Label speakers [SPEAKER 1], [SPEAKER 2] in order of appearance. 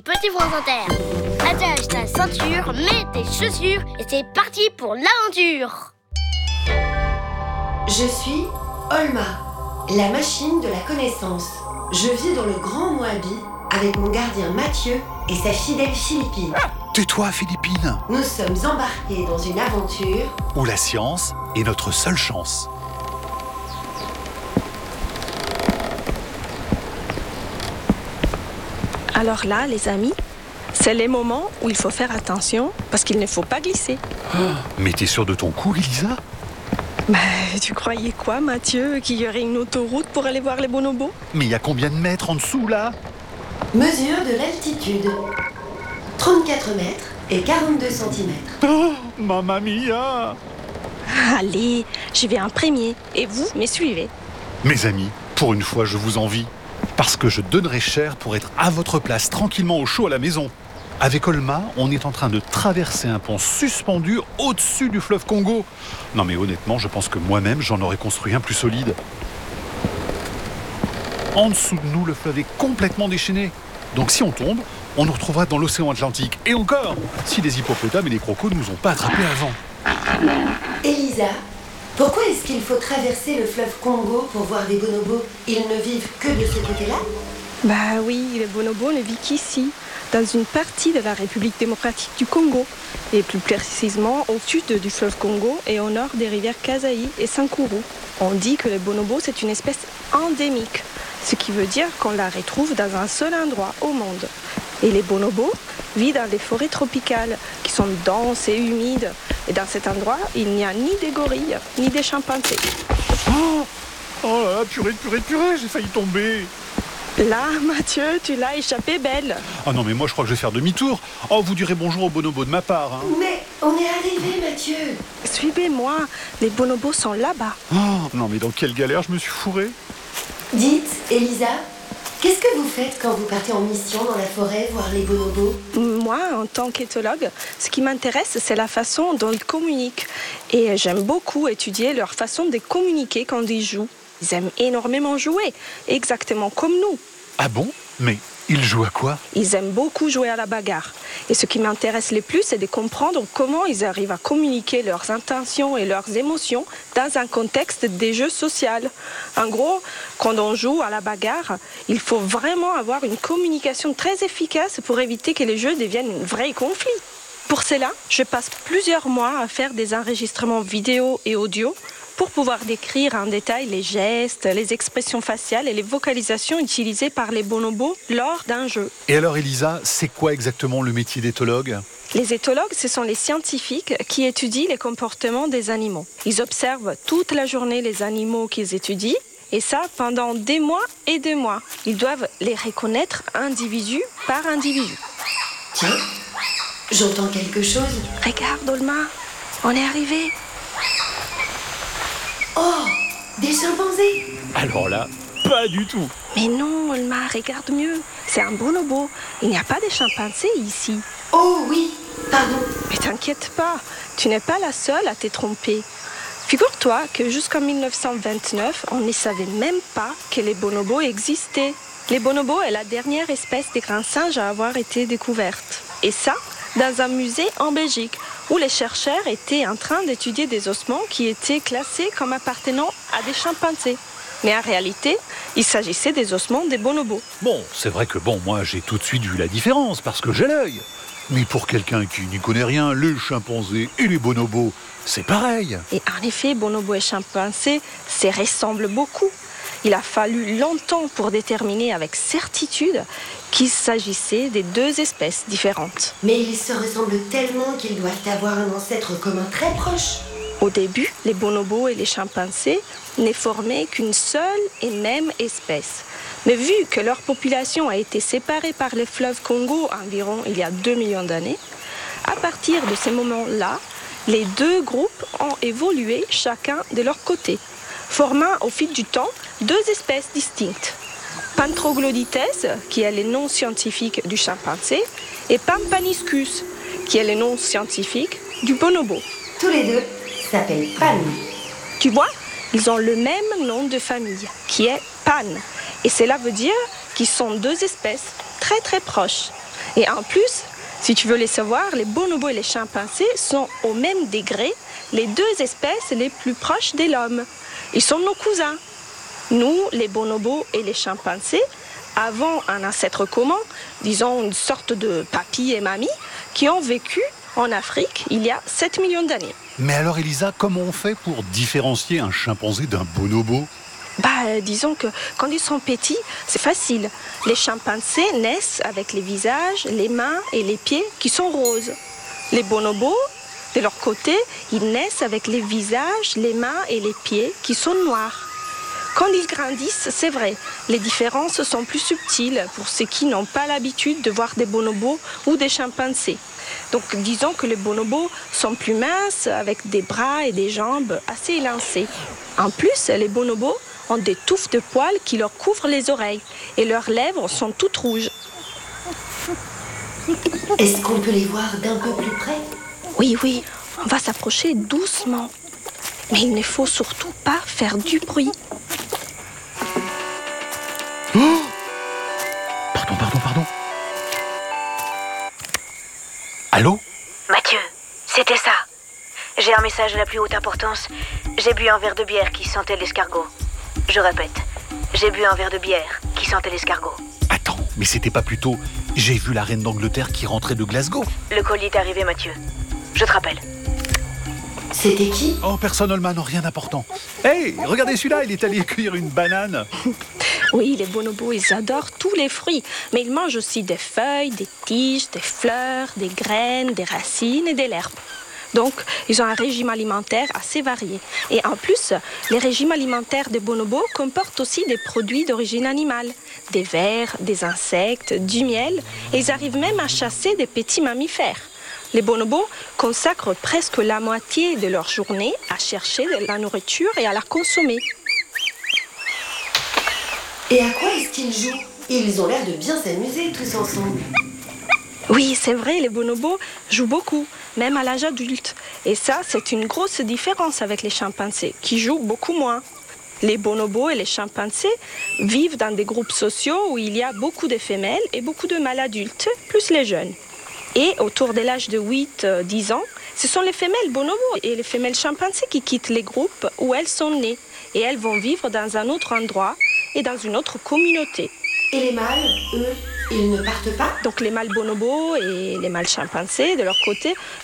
[SPEAKER 1] Petit France Inter. Attache ta ceinture, mets tes chaussures et c'est parti pour l'aventure.
[SPEAKER 2] Je suis Olma, la machine de la connaissance. Je vis dans le Grand Moabi avec mon gardien Mathieu et sa fidèle Philippine.
[SPEAKER 3] Tais-toi, Philippine.
[SPEAKER 2] Nous sommes embarqués dans une aventure
[SPEAKER 3] où la science est notre seule chance.
[SPEAKER 4] Alors là, les amis, c'est les moments où il faut faire attention parce qu'il ne faut pas glisser.
[SPEAKER 3] Mais t'es sûre de ton coup, Elisa ?
[SPEAKER 4] Tu croyais quoi, Mathieu, qu'il y aurait une autoroute pour aller voir les bonobos ?
[SPEAKER 3] Mais il y a combien de mètres en dessous, là ?
[SPEAKER 2] Mesure de l'altitude. 34 mètres et 42 centimètres.
[SPEAKER 3] Oh, mamma mia !
[SPEAKER 4] Allez, j'y vais en premier. Et vous, me suivez.
[SPEAKER 3] Mes amis, pour une fois, je vous envie. Parce que je donnerais cher pour être à votre place, tranquillement au chaud à la maison. Avec Olma, on est en train de traverser un pont suspendu au-dessus du fleuve Congo. Non mais honnêtement, je pense que moi-même, j'en aurais construit un plus solide. En dessous de nous, le fleuve est complètement déchaîné. Donc si on tombe, on nous retrouvera dans l'océan Atlantique. Et encore, si les hippopotames et les crocos ne nous ont pas attrapés avant.
[SPEAKER 2] Elisa, pourquoi est-ce qu'il faut traverser le fleuve Congo pour voir des bonobos ? Ils ne vivent que de ce côté-là ?
[SPEAKER 4] Oui, les bonobos ne vivent qu'ici, dans une partie de la République démocratique du Congo, et plus précisément au sud du fleuve Congo et au nord des rivières Kasaï et Sankuru. On dit que les bonobos, c'est une espèce endémique, ce qui veut dire qu'on la retrouve dans un seul endroit au monde. Et les bonobos vivent dans les forêts tropicales qui sont denses et humides. Et dans cet endroit, il n'y a ni des gorilles, ni des chimpanzés.
[SPEAKER 3] Oh là là, purée, j'ai failli tomber.
[SPEAKER 4] Là, Mathieu, tu l'as échappé belle.
[SPEAKER 3] Ah non, mais moi je crois que je vais faire demi-tour. Oh, vous direz bonjour aux bonobos de ma part. Hein.
[SPEAKER 2] Mais on est arrivé, Mathieu.
[SPEAKER 4] Suivez-moi, les bonobos sont là-bas.
[SPEAKER 3] Oh, non mais dans quelle galère je me suis fourré.
[SPEAKER 2] Dites, Elisa, qu'est-ce que vous faites quand vous partez en mission dans la forêt voir les bonobos ?
[SPEAKER 4] Moi, en tant qu'éthologue, ce qui m'intéresse, c'est la façon dont ils communiquent. Et j'aime beaucoup étudier leur façon de communiquer quand ils jouent. Ils aiment énormément jouer, exactement comme nous.
[SPEAKER 3] Ah bon ? Mais ils jouent à quoi ?
[SPEAKER 4] Ils aiment beaucoup jouer à la bagarre. Et ce qui m'intéresse le plus, c'est de comprendre comment ils arrivent à communiquer leurs intentions et leurs émotions dans un contexte des jeux sociaux. En gros, quand on joue à la bagarre, il faut vraiment avoir une communication très efficace pour éviter que les jeux deviennent un vrai conflit. Pour cela, je passe plusieurs mois à faire des enregistrements vidéo et audio pour pouvoir décrire en détail les gestes, les expressions faciales et les vocalisations utilisées par les bonobos lors d'un jeu.
[SPEAKER 3] Et alors Elisa, c'est quoi exactement le métier d'éthologue ?
[SPEAKER 4] Les éthologues, ce sont les scientifiques qui étudient les comportements des animaux. Ils observent toute la journée les animaux qu'ils étudient, et ça pendant des mois et des mois. Ils doivent les reconnaître individu par individu.
[SPEAKER 2] Tiens, j'entends quelque chose.
[SPEAKER 4] Regarde, Olma, on est arrivé.
[SPEAKER 2] Oh, des chimpanzés.
[SPEAKER 3] Alors là, pas du tout.
[SPEAKER 4] Mais non, Olma, regarde mieux. C'est un bonobo. Il n'y a pas de chimpanzés ici.
[SPEAKER 2] Oh oui, pardon.
[SPEAKER 4] Mais t'inquiète pas, tu n'es pas la seule à t'être trompée. Figure-toi que jusqu'en 1929, on ne savait même pas que les bonobos existaient. Les bonobos est la dernière espèce de grands singes à avoir été découverte. Et ça, dans un musée en Belgique, où les chercheurs étaient en train d'étudier des ossements qui étaient classés comme appartenant à des chimpanzés. Mais en réalité, il s'agissait des ossements des bonobos.
[SPEAKER 3] Bon, c'est vrai que moi j'ai tout de suite vu la différence parce que j'ai l'œil. Mais pour quelqu'un qui n'y connaît rien, les chimpanzés et les bonobos, c'est pareil.
[SPEAKER 4] Et en effet, bonobos et chimpanzés se ressemblent beaucoup. Il a fallu longtemps pour déterminer avec certitude qu'il s'agissait des deux espèces différentes.
[SPEAKER 2] Mais ils se ressemblent tellement qu'ils doivent avoir un ancêtre commun très proche.
[SPEAKER 4] Au début, les bonobos et les chimpanzés ne formaient qu'une seule et même espèce. Mais vu que leur population a été séparée par le fleuve Congo environ il y a 2 millions d'années, à partir de ce moment-là, les deux groupes ont évolué chacun de leur côté, formant au fil du temps deux espèces distinctes. Pantroglodites, qui est le nom scientifique du chimpanzé, et Pampaniscus, qui est le nom scientifique du bonobo.
[SPEAKER 2] Tous les deux s'appellent Pan.
[SPEAKER 4] Tu vois, ils ont le même nom de famille, qui est Pan. Et cela veut dire qu'ils sont deux espèces très très proches. Et en plus, si tu veux les savoir, les bonobos et les chimpanzés sont au même degré les deux espèces les plus proches de l'homme. Ils sont nos cousins. Nous, les bonobos et les chimpanzés, avons un ancêtre commun, disons une sorte de papy et mamie, qui ont vécu en Afrique il y a 7 millions d'années.
[SPEAKER 3] Mais alors Elisa, comment on fait pour différencier un chimpanzé d'un bonobo ?
[SPEAKER 4] Disons que quand ils sont petits, c'est facile. Les chimpanzés naissent avec les visages, les mains et les pieds qui sont roses. Les bonobos, de leur côté, ils naissent avec les visages, les mains et les pieds qui sont noirs. Quand ils grandissent, c'est vrai, les différences sont plus subtiles pour ceux qui n'ont pas l'habitude de voir des bonobos ou des chimpanzés. Donc disons que les bonobos sont plus minces, avec des bras et des jambes assez élancés. En plus, les bonobos ont des touffes de poils qui leur couvrent les oreilles et leurs lèvres sont toutes rouges.
[SPEAKER 2] Est-ce qu'on peut les voir d'un peu plus près ?
[SPEAKER 4] Oui, on va s'approcher doucement. Mais il ne faut surtout pas faire du bruit.
[SPEAKER 3] Oh ! Pardon. Allô ?
[SPEAKER 5] Mathieu, c'était ça. J'ai un message de la plus haute importance. J'ai bu un verre de bière qui sentait l'escargot. Je répète, j'ai bu un verre de bière qui sentait l'escargot.
[SPEAKER 3] Attends, mais c'était pas plutôt... J'ai vu la reine d'Angleterre qui rentrait de Glasgow.
[SPEAKER 5] Le colis est arrivé, Mathieu. Je te rappelle.
[SPEAKER 2] C'était qui ?
[SPEAKER 3] Oh, personne, Holman, rien d'important. Hey, regardez celui-là, il est allé cueillir une banane.
[SPEAKER 4] Oui, les bonobos, ils adorent tous les fruits. Mais ils mangent aussi des feuilles, des tiges, des fleurs, des graines, des racines et de l'herbe. Donc, ils ont un régime alimentaire assez varié. Et en plus, les régimes alimentaires des bonobos comportent aussi des produits d'origine animale. Des vers, des insectes, du miel. Et ils arrivent même à chasser des petits mammifères. Les bonobos consacrent presque la moitié de leur journée à chercher de la nourriture et à la consommer.
[SPEAKER 2] Et à quoi est-ce qu'ils jouent ? Ils ont l'air de bien s'amuser tous ensemble.
[SPEAKER 4] Oui, c'est vrai, les bonobos jouent beaucoup, même à l'âge adulte. Et ça, c'est une grosse différence avec les chimpanzés, qui jouent beaucoup moins. Les bonobos et les chimpanzés vivent dans des groupes sociaux où il y a beaucoup de femelles et beaucoup de mâles adultes, plus les jeunes. Et autour de l'âge de 8-10 ans, ce sont les femelles bonobos et les femelles chimpanzés qui quittent les groupes où elles sont nées. Et elles vont vivre dans un autre endroit et dans une autre communauté.
[SPEAKER 2] Et les mâles, eux, ils ne partent pas ?
[SPEAKER 4] Donc les mâles bonobos et les mâles chimpanzés, de leur côté,